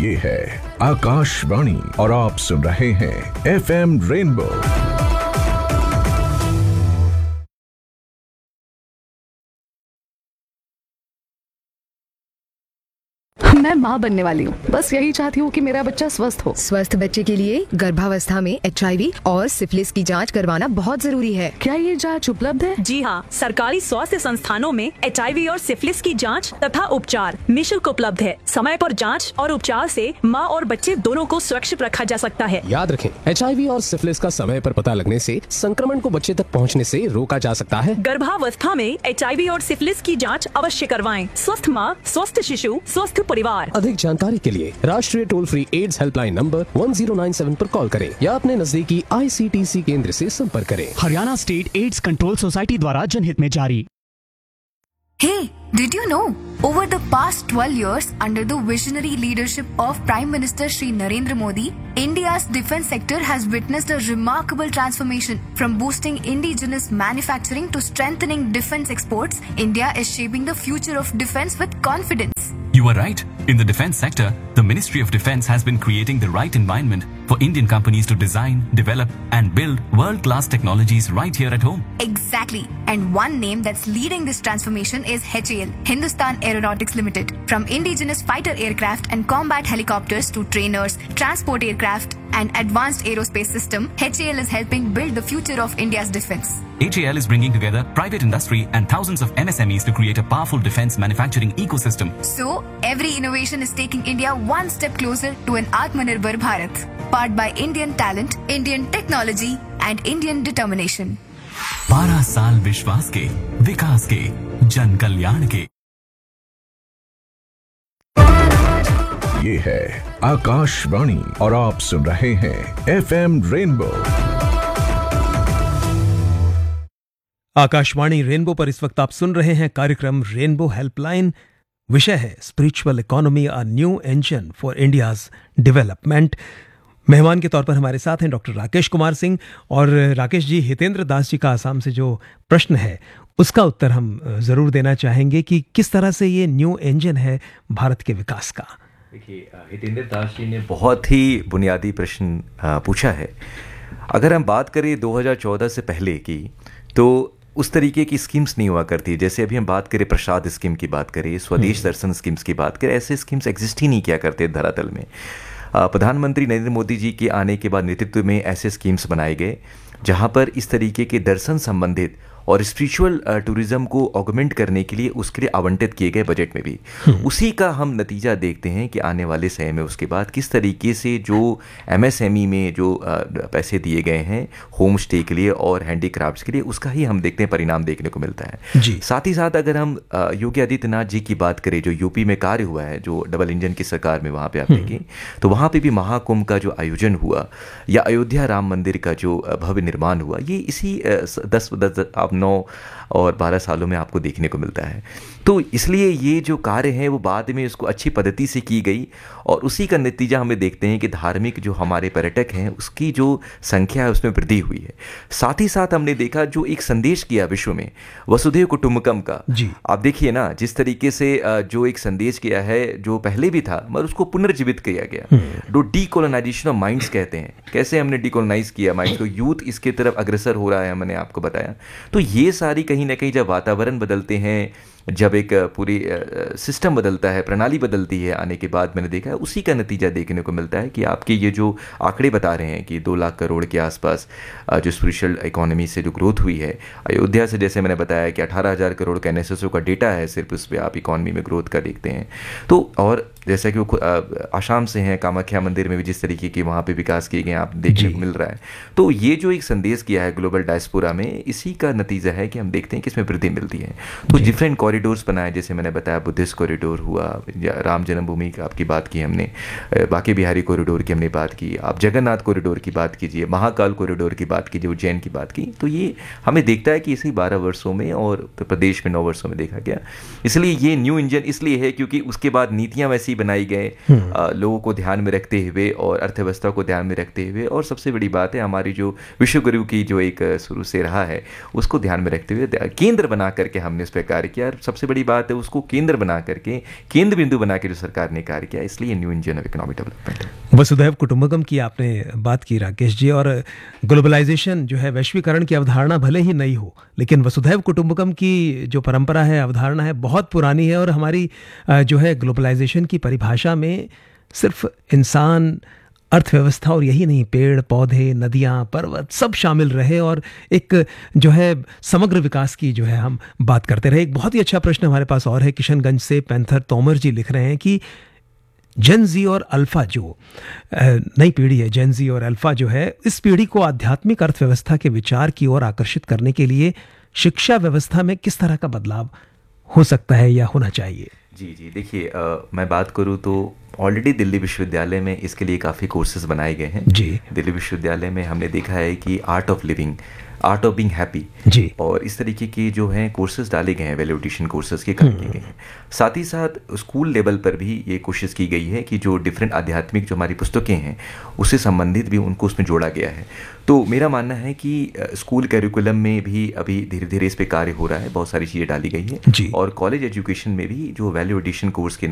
ये है आकाशवाणी और आप सुन रहे हैं FM रेनबो। मैं माँ बनने वाली हूँ, बस यही चाहती हूँ कि मेरा बच्चा स्वस्थ हो। स्वस्थ बच्चे के लिए गर्भावस्था में HIV और सिफिलिस की जांच करवाना बहुत जरूरी है। क्या ये जांच उपलब्ध है? जी हाँ, सरकारी स्वास्थ्य संस्थानों में HIV और सिफिलिस की जांच तथा उपचार निःशुल्क उपलब्ध है। समय पर जांच और उपचार से माँ और बच्चे दोनों को सुरक्षित रखा जा सकता है। याद रखें, HIV और सिफिलिस का समय पर पता लगने से संक्रमण को बच्चे तक पहुँचने से रोका जा सकता है। गर्भावस्था में HIV और सिफिलिस की जांच अवश्य करवाएं। स्वस्थ माँ, स्वस्थ शिशु, स्वस्थ परिवार। अधिक जानकारी के लिए राष्ट्रीय toll free ads helpline number 1097 पर कॉल करें या अपने नजदीकी ICTC केंद्र से संपर्क करें। Haryana state AIDS control society द्वारा जनहित में जारी। Hey, did you know? Over the past 12 years, under the visionary leadership of Prime Minister Shri Narendra Modi, India's defense sector has witnessed a remarkable transformation. From boosting indigenous manufacturing to strengthening defense exports, India is shaping the future of defense with confidence. You are right. In the defense sector, the Ministry of Defense has been creating the right environment for Indian companies to design, develop and build world-class technologies right here at home. Exactly. And one name that's leading this transformation is HAL, Hindustan Aeronautics Limited. From indigenous fighter aircraft and combat helicopters to trainers, transport aircraft and advanced aerospace system, HAL is helping build the future of India's defense. HAL is bringing together private industry and thousands of MSMEs to create a powerful defense manufacturing ecosystem. So, every innovation is taking India one step closer to an Atmanirbhar Bharat, powered by Indian talent, Indian technology and Indian determination. 12 साल विश्वास के, विकास के, जन कल्याण के। ये है आकाशवाणी और आप सुन रहे हैं FM रेनबो। आकाशवाणी रेनबो पर इस वक्त आप सुन रहे हैं कार्यक्रम रेनबो हेल्पलाइन। विषय है spiritual economy, a new engine for India's development. मेहमान के तौर पर हमारे साथ हैं डॉक्टर राकेश कुमार सिंह। और राकेश जी, हितेंद्र दास जी का आसाम से जो प्रश्न है उसका उत्तर हम ज़रूर देना चाहेंगे कि किस तरह से ये न्यू इंजन है भारत के विकास का। देखिए, हितेंद्र दास जी ने बहुत ही बुनियादी प्रश्न पूछा है। अगर हम बात करें 2014 से पहले की, तो उस तरीके की स्कीम्स नहीं हुआ करती। जैसे अभी हम बात करें प्रसाद स्कीम की बात करें, स्वदेश दर्शन स्कीम्स की बात करें, ऐसे स्कीम्स एग्जिस्ट ही नहीं किया करते धरातल में। प्रधानमंत्री नरेंद्र मोदी जी के आने के बाद नेतृत्व में ऐसे स्कीम्स बनाए गए जहां पर इस तरीके के दर्शन संबंधित और स्पिरिचुअल टूरिज्म को ऑगमेंट करने के लिए उसके लिए आवंटित किए गए बजट में भी उसी का हम नतीजा देखते हैं कि आने वाले समय में उसके बाद किस तरीके से जो MSME में जो पैसे दिए गए हैं होम स्टे के लिए और हैंडीक्राफ्ट्स के लिए, उसका ही हम देखते हैं परिणाम देखने को मिलता है जी। साथ ही साथ अगर हम योगी आदित्यनाथ जी की बात करें, जो यूपी में कार्य हुआ है, जो डबल इंजन की सरकार में, वहाँ पर आप देखें तो वहाँ पर भी महाकुंभ का जो आयोजन हुआ या अयोध्या राम मंदिर का जो भव्य निर्माण हुआ, ये इसी 9 और 12 सालों में आपको देखने को मिलता है। तो इसलिए ये जो कार्य है वो बाद में उसको अच्छी पद्धति से की गई और उसी का नतीजा हमें देखते हैं कि धार्मिक जो हमारे पर्यटक हैं उसकी जो संख्या है उसमें वृद्धि हुई है। साथ ही साथ हमने देखा जो एक संदेश किया विश्व में वसुधैव कुटुंबकम का, आप देखिए ना जिस तरीके से जो एक संदेश किया है जो पहले भी था मगर उसको पुनर्जीवित किया गया, जो डीकोलोनाइजेशन ऑफ माइंड्स कहते हैं, कैसे हमने डीकोलोनाइज किया माइंड को, यूथ इसके तरफ अग्रसर हो रहा है, मैंने आपको बताया। तो ये सारी कहीं ना कहीं जब वातावरण बदलते हैं, जब एक पूरी सिस्टम बदलता है, प्रणाली बदलती है, आने के बाद मैंने देखा है उसी का नतीजा देखने को मिलता है कि आपके ये जो आंकड़े बता रहे हैं कि 2 लाख करोड़ के आसपास जो स्पिरिचुअल इकोनॉमी से जो ग्रोथ हुई है, अयोध्या से जैसे मैंने बताया कि 18,000 करोड़ का NSSO का डेटा है, सिर्फ उस पर आप इकोनॉमी में ग्रोथ का देखते हैं। तो और जैसा कि वो आसाम से हैं, कामाख्या मंदिर में भी जिस तरीके के वहाँ पे विकास किए गए आप देखने को मिल रहा है। तो ये जो एक संदेश किया है ग्लोबल डायस्पोरा में, इसी का नतीजा है कि हम देखते हैं कि इसमें वृद्धि मिलती है। तो डिफरेंट कॉरिडोर्स बनाए, जैसे मैंने बताया बुद्धिस्ट कॉरिडोर हुआ, या राम जन्मभूमि की आपकी बात की हमने, बाकी बिहारी कॉरिडोर की हमने बात की, आप जगन्नाथ कॉरिडोर की बात कीजिए, महाकाल कॉरिडोर की बात कीजिए, उज्जैन की बात की। तो ये हमें देखता है कि इसी 12 वर्षों में और उत्तर प्रदेश में 9 वर्षों में देखा गया। इसलिए ये न्यू इंजन इसलिए है क्योंकि उसके बाद नीतियाँ वैसी सोसाइटी बनाई गए लोगों को ध्यान में रखते हुए और अर्थव्यवस्था को ध्यान में रखते हुए, और सबसे बड़ी बात है हमारी जो विश्व गुरु की जो एक शुरू से रहा है उसको ध्यान में रखते हुए केंद्र बना करके हमने उस पर कार्य किया। और सबसे बड़ी बात है उसको केंद्र बना करके, केंद्र बिंदु बना के जो सरकार ने कार्य किया, इसलिए new engine of economic development. वसुधैव कुटुंबकम की आपने बात की राकेश जी, और ग्लोबलाइजेशन जो है, वैश्वीकरण की अवधारणा भले ही नई हो, लेकिन वसुधैव कुटुंबकम की जो परंपरा है, अवधारणा है, बहुत पुरानी है। और हमारी जो है ग्लोबलाइजेशन की परिभाषा में सिर्फ इंसान, अर्थव्यवस्था और यही नहीं, पेड़ पौधे, नदियाँ, पर्वत सब शामिल रहे और एक जो है समग्र विकास की जो है हम बात करते रहे। एक बहुत ही अच्छा प्रश्न हमारे पास और है, किशनगंज से पैंथर तोमर जी लिख रहे हैं कि जेन जी और अल्फा, जो नई पीढ़ी है, जेन जी और अल्फा जो है, इस पीढ़ी को आध्यात्मिक अर्थव्यवस्था के विचार की ओर आकर्षित करने के लिए शिक्षा व्यवस्था में किस तरह का बदलाव हो सकता है या होना चाहिए? जी देखिए, मैं बात करूँ तो ऑलरेडी दिल्ली विश्वविद्यालय में इसके लिए काफ़ी कोर्सेज बनाए गए हैं। जी, दिल्ली विश्वविद्यालय में हमने देखा है कि art of living, art of being happy जी, और इस तरीके के जो हैं कोर्सेज डाले गए हैं, वैल्यू एडिशन कोर्सेज के काम किए गए हैं। साथ ही साथ स्कूल लेवल पर भी ये कोशिश की गई है कि जो डिफरेंट आध्यात्मिक जो हमारी पुस्तकें हैं उससे संबंधित भी उनको उसमें जोड़ा गया है। तो मेरा मानना है कि स्कूल कैरिकुलम में भी अभी धीरे धीरे इस पे कार्य हो रहा है, बहुत सारी चीज़ें डाली गई हैं। और कॉलेज एजुकेशन में भी जो वैल्यू एडिशन कोर्स के